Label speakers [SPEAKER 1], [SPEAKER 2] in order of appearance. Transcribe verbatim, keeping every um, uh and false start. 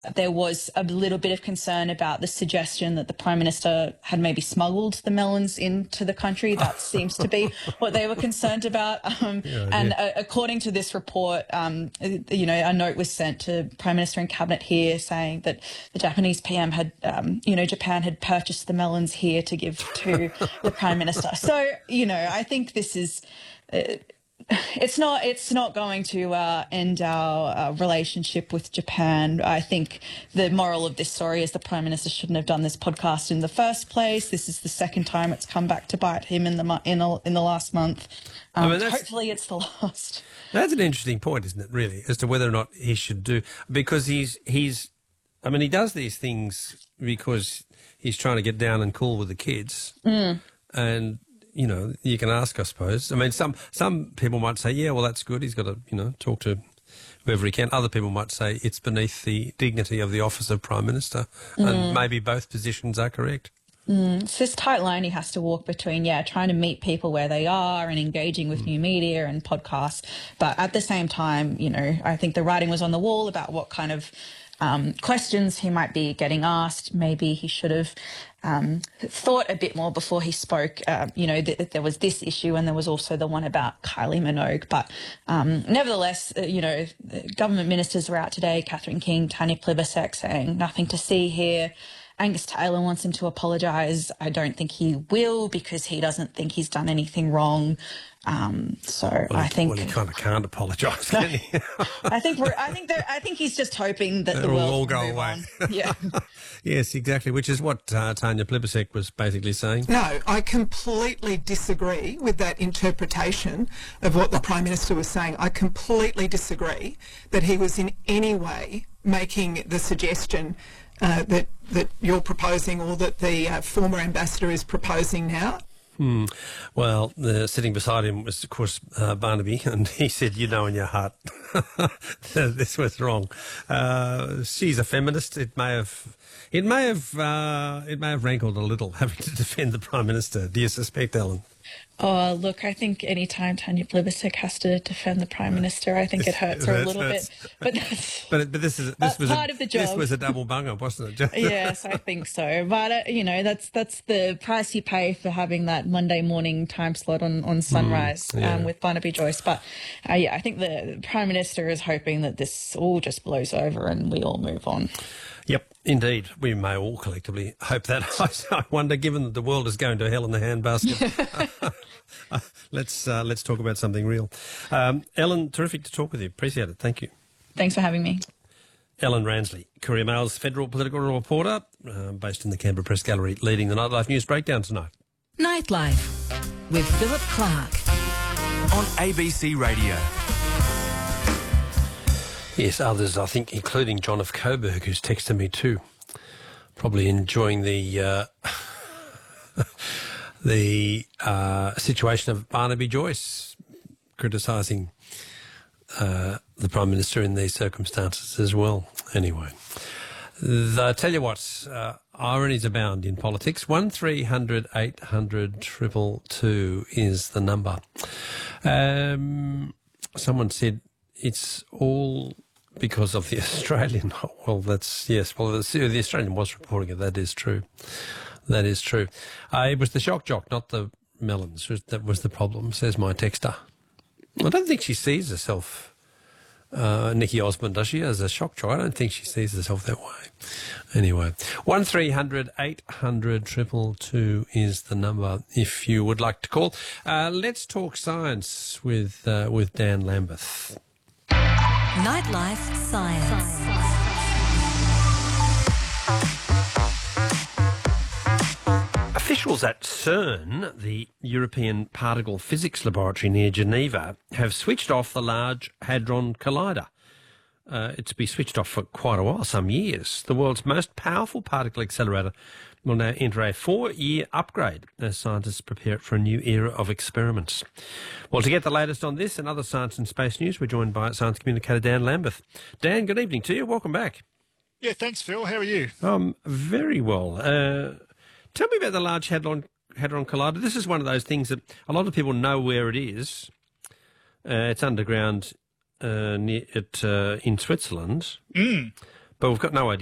[SPEAKER 1] there was a little bit of concern about the suggestion that the Prime Minister had maybe smuggled the melons into the country. That seems to be what they were concerned about. Um, yeah, and yeah. Uh, according to this report, um, you know, a note was sent to Prime Minister and Cabinet here saying that the Japanese P M had, um, you know, Japan had purchased the melons here to give to the Prime Minister. So, you know, I think this is... Uh, It's not. It's not going to uh, end our uh, relationship with Japan. I think the moral of this story is the Prime Minister shouldn't have done this podcast in the first place. This is the second time it's come back to bite him in the in, a, in the last month. Um, I mean, hopefully, it's the last.
[SPEAKER 2] That's an interesting point, isn't it? Really, as to whether or not he should do, because he's he's. I mean, he does these things because he's trying to get down and cool with the kids,
[SPEAKER 1] mm.
[SPEAKER 2] and. You know, you can ask, I suppose. I mean, some some people might say, yeah, well, that's good. He's got to, you know, talk to whoever he can. Other people might say it's beneath the dignity of the office of Prime Minister. Mm. And maybe both positions are correct.
[SPEAKER 1] Mm. It's this tight line he has to walk between, yeah, trying to meet people where they are and engaging with mm. new media and podcasts. But at the same time, you know, I think the writing was on the wall about what kind of um, questions he might be getting asked. Maybe he should have um, thought a bit more before he spoke. Uh, you know, th- there was this issue and there was also the one about Kylie Minogue. But um, nevertheless, uh, you know, government ministers were out today, Catherine King, Tanya Plibersek, saying nothing to see here. Angus Taylor wants him to apologise. I don't think he will because he doesn't think he's done anything wrong. Um, so
[SPEAKER 2] well,
[SPEAKER 1] I think
[SPEAKER 2] well, he kind of can't apologise, can he?
[SPEAKER 1] I think we're. I think. I think he's just hoping that
[SPEAKER 2] It'll
[SPEAKER 1] the world
[SPEAKER 2] all
[SPEAKER 1] will
[SPEAKER 2] go
[SPEAKER 1] move
[SPEAKER 2] away.
[SPEAKER 1] On. Yeah.
[SPEAKER 2] Yes, exactly. Which is what uh, Tanya Plibersek was basically saying.
[SPEAKER 3] No, I completely disagree with that interpretation of what the Prime Minister was saying. I completely disagree that he was in any way making the suggestion uh, that that you're proposing or that the uh, former ambassador is proposing now.
[SPEAKER 2] Hmm. Well, the, sitting beside him was, of course, uh, Barnaby, and he said, you know in your heart this was wrong. Uh, she's a feminist. It may have, it may have, uh, it may have rankled a little having to defend the Prime Minister. Do you suspect, Ellen?
[SPEAKER 1] Oh, look, I think any time Tanya Plibersek has to defend the Prime Minister, I think it hurts her a little bit. But that's,
[SPEAKER 2] but, but this is this was
[SPEAKER 1] part
[SPEAKER 2] a,
[SPEAKER 1] of the job.
[SPEAKER 2] This was a double bunger, wasn't it?
[SPEAKER 1] Yes, I think so. But uh, you know, that's that's the price you pay for having that Monday morning time slot on on Sunrise mm, yeah. um, with Barnaby Joyce. But uh, yeah, I think the Prime Minister is hoping that this all just blows over and we all move on.
[SPEAKER 2] Yep, indeed. We may all collectively hope that. I wonder, given that the world is going to hell in the handbasket, uh, let's uh, let's talk about something real. Um, Ellen, terrific to talk with you. Appreciate it. Thank you.
[SPEAKER 1] Thanks for having me.
[SPEAKER 2] Ellen Ransley, Courier Mail's federal political reporter, uh, based in the Canberra Press Gallery, leading the Nightlife News Breakdown tonight.
[SPEAKER 4] Nightlife with Philip Clark
[SPEAKER 5] on A B C Radio.
[SPEAKER 2] Yes, others, I think, including John of Coburg, who's texted me too, probably enjoying the uh, the uh, situation of Barnaby Joyce, criticising uh, the Prime Minister in these circumstances as well. Anyway, the, I tell you what, uh, ironies abound in politics. One three hundred eight hundred triple two is the number. Um, someone said it's all because of the Australian. Well, that's, yes, well, the, the Australian was reporting it. That is true. That is true. Uh, it was the shock jock, not the melons. That was the problem, says my texter. I don't think she sees herself, uh, Nikki Osmond, does she, as a shock jock? I don't think she sees herself that way. Anyway, one three hundred eight hundred triple two is the number if you would like to call. Uh, let's talk science with uh, with Dan Lambeth.
[SPEAKER 4] Nightlife Science.
[SPEAKER 2] Officials at CERN, the European Particle Physics Laboratory near Geneva, have switched off the Large Hadron Collider. Uh, it's been switched off for quite a while, some years. The world's most powerful particle accelerator will now enter a four-year upgrade as scientists prepare it for a new era of experiments. Well, to get the latest on this and other science and space news, we're joined by science communicator Dan Lambeth. Dan, good evening to you. Welcome back.
[SPEAKER 6] Yeah, thanks, Phil. How are you?
[SPEAKER 2] Um, very well. Uh, tell me about the Large Hadron, Hadron Collider. This is one of those things that a lot of people know where it is. Uh, it's underground uh, near it, uh, in Switzerland.
[SPEAKER 6] Mm.
[SPEAKER 2] but we've got no idea